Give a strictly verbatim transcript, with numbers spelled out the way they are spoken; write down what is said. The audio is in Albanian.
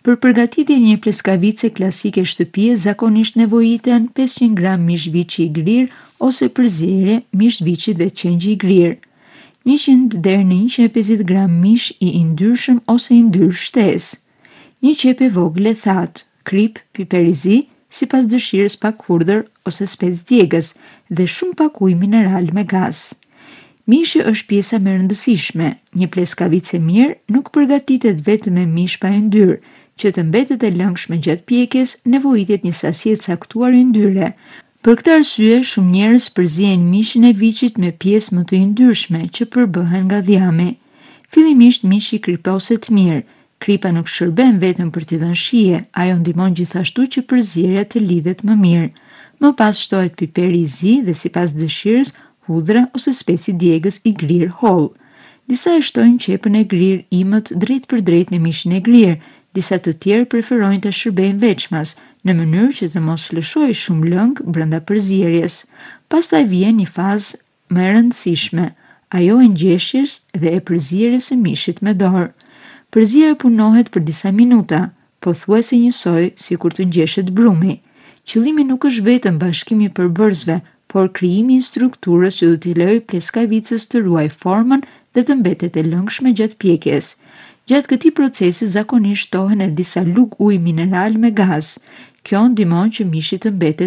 Për përgatitjen e një pleskavice klasike shtëpie zakonisht nevojiten pesëqind gram mish viçi i grirë ose përzierje mish viçi dhe qengji i grirë, njëqind deri në njëqind e pesëdhjetë gram mish i yndyrshëm ose yndyr shtesë, një qep e vogël e thatë, krip, piper i zi, sipas dëshirës pak hudhër ose spec djegës dhe shumë pak ujë mineral me gaz. Mishi është pjesa më e rëndësishme. Një pleskavice mirë nuk përgatitet vetëm me mish pa yndyr. Që të mbetet e lëngshme gjatë pjekjes, nevojitet një sasi e caktuar yndyre. Për këtë arsye, shumë njerëz përzihen mishin e viçit me pjesë më të yndyrshme që përbëhen nga dhjami. Fillimisht mishi kriposet mirë. Kripa nuk shërben vetëm për t'i dhënë shije, ajo ndihmon gjithashtu që përzierja të lidhet më mirë. Më pas shtohet piperi i zi dhe sipas dëshirës hudhra ose speci djegës i grirë holl. Disa e shtojnë qepën e grirë imët drejt për drejt në mishin e grirë, disa të tjerë preferojnë të shërbejnë veçmas, në mënyrë që të mos lëshojë shumë lëng brenda përzierjes. Pastaj vjen një fazë më e rëndësishme, ajo e ngjeshjes dhe e përzierjes së mishit me dorë. Përzierja punohet për disa minuta, pothuajse njësoj sikur të ngjeshet brumi. Qëllimi nuk është vetëm bashkimi i përbërësve, por krijimi i strukturës që do t'i lejojë pleskavicës të ruajë formën dhe të mbetet e lëngshme gjatë pjekjes. Gjatë këtij procesi zakonisht shtohen edhe disa lugë ujë mineral me gaz. Kjo ndihmon që mishi të mbetet